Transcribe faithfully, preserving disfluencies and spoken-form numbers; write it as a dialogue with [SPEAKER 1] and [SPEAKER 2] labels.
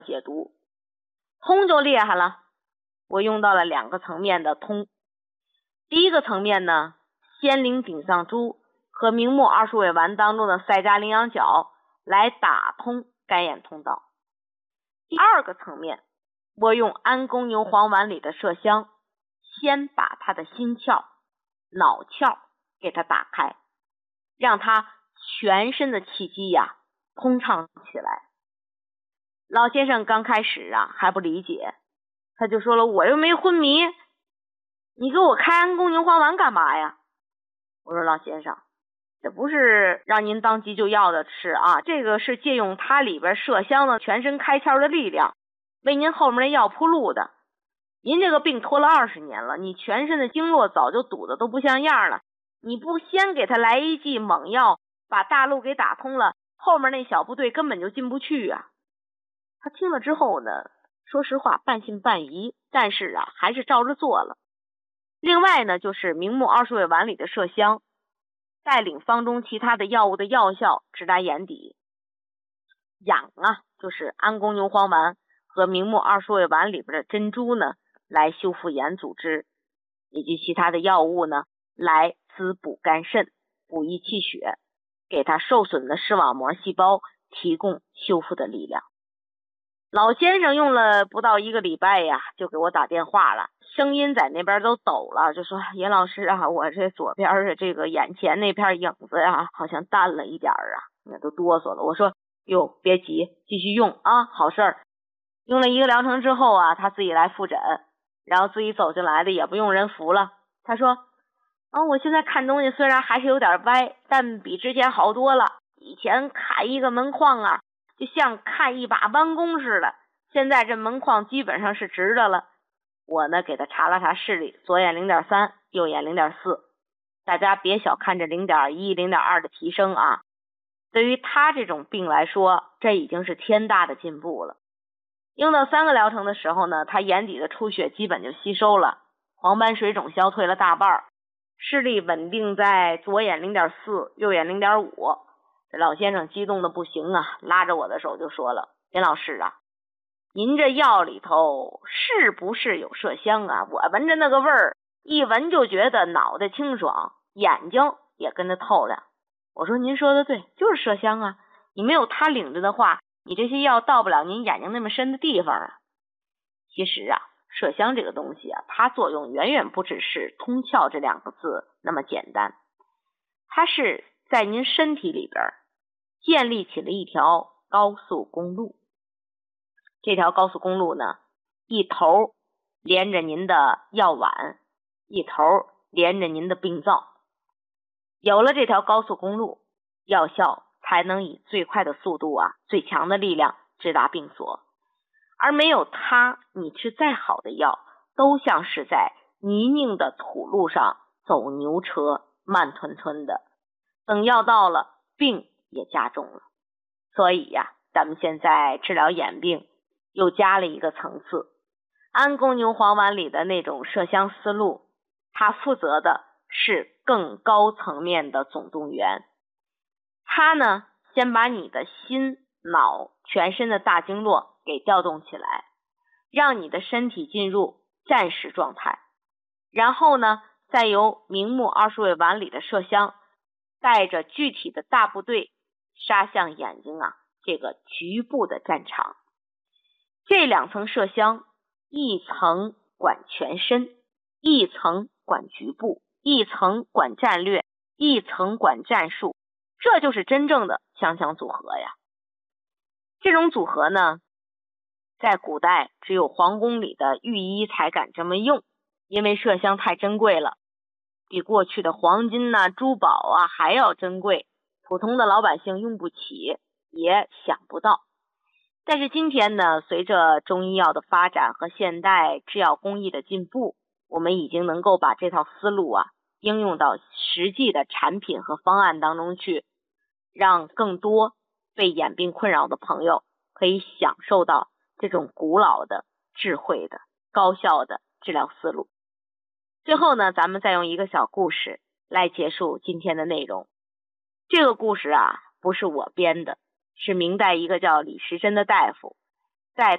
[SPEAKER 1] 解毒。通就厉害了，我用到了两个层面的通。第一个层面呢，仙灵顶上珠和明目二鼠尾丸当中的赛迦羚羊角来打通肝眼通道。第二个层面，我用安宫牛黄丸里的麝香，先把他的心窍、脑窍给他打开，让他全身的气机呀通畅起来。老先生刚开始啊还不理解，他就说了，我又没昏迷，你给我开安宫牛黄丸干嘛呀？我说老先生，这不是让您当急救药的吃啊，这个是借用它里边麝香的全身开窍的力量，为您后面的药铺路的。您这个病拖了二十年了，你全身的经络早就堵得都不像样了，你不先给他来一剂猛药，把大路给打通了，后面那小部队根本就进不去啊。他听了之后呢，说实话半信半疑，但是啊还是照着做了。另外呢，就是明目二鼠尾丸里的麝香带领方中其他的药物的药效直达眼底。养啊，就是安宫牛黄丸和明目二鼠尾丸里边的珍珠呢，来修复眼组织，以及其他的药物呢，来滋补肝肾，补益气血，给它受损的视网膜细胞提供修复的力量。老先生用了不到一个礼拜呀，就给我打电话了，声音在那边都抖了，就说严老师啊，我这左边的这个眼前那片影子呀，好像淡了一点啊，那都哆嗦了。我说哟，别急，继续用啊，好事儿。用了一个疗程之后啊，他自己来复诊，然后自己走进来的也不用人扶了。他说啊，我现在看东西虽然还是有点歪，但比之前好多了。以前看一个门框啊，就像看一把弯弓似的，现在这门框基本上是直的了。我呢给他查了查视力，左眼 零点三， 右眼 零点四， 大家别小看这 零点一 零点二 的提升啊，对于他这种病来说，这已经是天大的进步了。用到三个疗程的时候呢，他眼底的出血基本就吸收了，黄斑水肿消退了大半，视力稳定在左眼 零点四， 右眼 零点五。 这老先生激动的不行啊，拉着我的手就说了，严老师啊，您这药里头是不是有麝香啊？我闻着那个味儿，一闻就觉得脑袋清爽，眼睛也跟着透亮。我说您说的对，就是麝香啊，你没有它领着的话，你这些药到不了您眼睛那么深的地方啊。其实啊，麝香这个东西啊，它作用远远不只是通窍这两个字那么简单，它是在您身体里边建立起了一条高速公路。这条高速公路呢，一头连着您的药丸，一头连着您的病灶。有了这条高速公路，药效才能以最快的速度啊，最强的力量直达病所。而没有它，你吃再好的药，都像是在泥泞的土路上走牛车，慢吞吞的。等药到了，病也加重了。所以呀，咱们现在治疗眼病又加了一个层次。安宫牛黄丸里的那种麝香思路，它负责的是更高层面的总动员。它呢，先把你的心、脑、全身的大经络给调动起来，让你的身体进入战时状态。然后呢，再由明目二鼠尾丸里的麝香带着具体的大部队杀向眼睛啊这个局部的战场。这两层麝香，一层管全身，一层管局部，一层管战略，一层管战术，这就是真正的强强组合呀。这种组合呢，在古代只有皇宫里的御医才敢这么用，因为麝香太珍贵了，比过去的黄金啊、珠宝啊还要珍贵，普通的老百姓用不起，也想不到。但是今天呢，随着中医药的发展和现代制药工艺的进步，我们已经能够把这套思路啊应用到实际的产品和方案当中去，让更多被眼病困扰的朋友可以享受到这种古老的、智慧的、高效的治疗思路。最后呢，咱们再用一个小故事来结束今天的内容。这个故事啊，不是我编的，是明代一个叫李时珍的大夫